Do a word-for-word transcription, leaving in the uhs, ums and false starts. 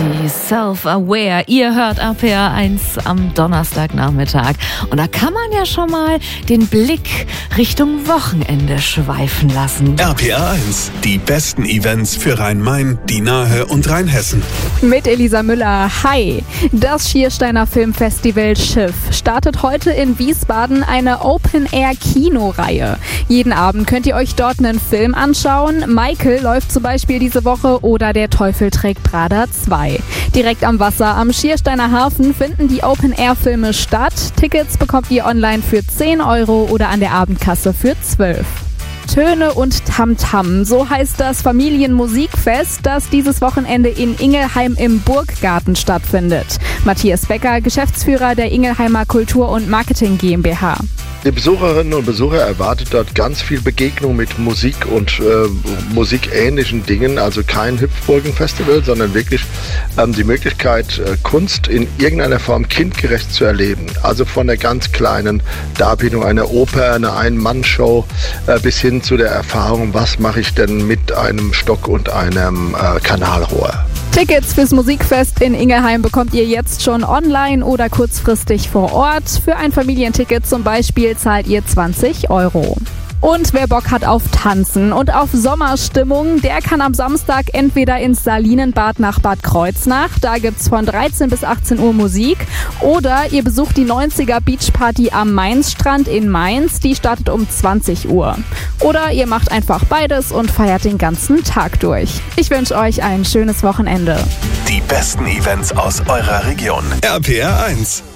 Avicii, Self-Aware. Ihr hört A P R eins am Donnerstagnachmittag. Und da kann man ja schon mal den Blick Richtung Wochenende schweifen lassen. R P R eins, die besten Events für Rhein-Main, die Nahe und Rheinhessen. Mit Elisa Müller. Hi! Das Schiersteiner Filmfestival Schiff startet heute in Wiesbaden eine Open-Air-Kinoreihe. Jeden Abend könnt ihr euch dort einen Film anschauen. Michael läuft zum Beispiel diese Woche oder Der Teufel trägt Prada zwei. Direkt am Wasser am Schiersteiner Hafen finden die Open-Air-Filme statt. Tickets bekommt ihr online für zehn Euro oder an der Abendkasse für zwölf. Töne und Tamtam, so heißt das Familienmusikfest, das dieses Wochenende in Ingelheim im Burggarten stattfindet. Matthias Becker, Geschäftsführer der Ingelheimer Kultur- und Marketing GmbH. Die Besucherinnen und Besucher erwartet dort ganz viel Begegnung mit Musik und äh, musikähnlichen Dingen, also kein Hüpfburgen-Festival, sondern wirklich ähm, die Möglichkeit, äh, Kunst in irgendeiner Form kindgerecht zu erleben. Also von der ganz kleinen Darbietung einer Oper, einer Ein-Mann-Show äh, bis hin zu der Erfahrung, was mache ich denn mit einem Stock und einem äh, Kanalrohr. Tickets fürs Musikfest in Ingelheim bekommt ihr jetzt schon online oder kurzfristig vor Ort. Für ein Familienticket zum Beispiel zahlt ihr zwanzig Euro. Und wer Bock hat auf Tanzen und auf Sommerstimmung, der kann am Samstag entweder ins Salinenbad nach Bad Kreuznach, da gibt's von dreizehn bis achtzehn Uhr Musik, oder ihr besucht die neunziger Beachparty am Mainzstrand in Mainz, die startet um zwanzig Uhr. Oder ihr macht einfach beides und feiert den ganzen Tag durch. Ich wünsche euch ein schönes Wochenende. Die besten Events aus eurer Region. R P R eins.